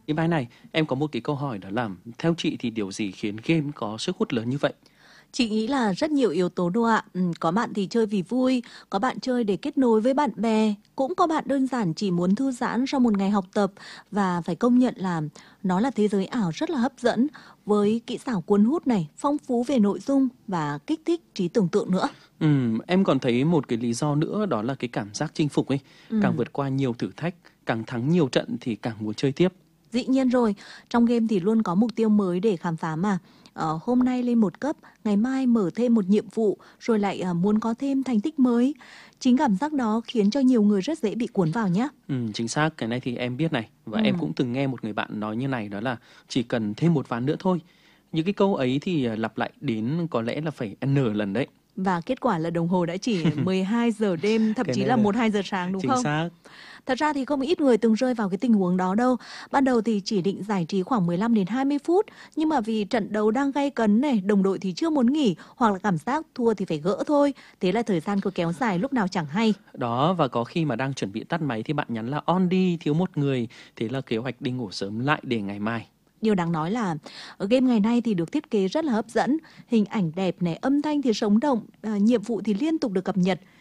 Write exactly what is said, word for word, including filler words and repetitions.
Cái bài này, em có một cái câu hỏi đó là theo chị thì điều gì khiến game có sức hút lớn như vậy? Chị nghĩ là rất nhiều yếu tố đâu ạ. Ừm, có bạn thì chơi vì vui, có bạn chơi để kết nối với bạn bè, cũng có bạn đơn giản chỉ muốn thư giãn sau một ngày học tập, và phải công nhận là nó là thế giới ảo rất là hấp dẫn với kỹ xảo cuốn hút này, phong phú về nội dung và kích thích trí tưởng tượng nữa. Ừm, em còn thấy một cái lý do nữa đó là cái cảm giác chinh phục ấy. Càng Ừm. vượt qua nhiều thử thách, càng thắng nhiều trận thì càng muốn chơi tiếp. Dĩ nhiên rồi, trong game thì luôn có mục tiêu mới để khám phá mà. Ờ, hôm nay lên một cấp, ngày mai mở thêm một nhiệm vụ, rồi lại à, muốn có thêm thành tích mới. Chính cảm giác đó khiến cho nhiều người rất dễ bị cuốn vào nhé. Ừm, chính xác, cái này thì em biết này. Và em Ừ. cũng từng nghe một người bạn nói như này đó là chỉ cần thêm một ván nữa thôi. Những cái câu ấy thì à, lặp lại đến có lẽ là phải N lần đấy. Và kết quả là đồng hồ đã chỉ mười hai giờ đêm, thậm Cái chí này là là một hai giờ sáng đúng chính không? xác. Thật ra thì không ít người từng rơi vào cái tình huống đó đâu. Ban đầu thì chỉ định giải trí khoảng mười lăm đến hai mươi phút, nhưng mà vì trận đấu đang gay cấn này, đồng đội thì chưa muốn nghỉ, hoặc là cảm giác thua thì phải gỡ thôi. Thế là thời gian cứ kéo dài lúc nào chẳng hay. Đó, và có khi mà đang chuẩn bị tắt máy thì bạn nhắn là on đi, thiếu một người. Thế là kế hoạch đi ngủ sớm lại để ngày mai. Điều đáng nói là ở game ngày nay thì được thiết kế rất là hấp dẫn, hình ảnh đẹp này, âm thanh thì sống động, à, nhiệm vụ thì liên tục được cập nhật.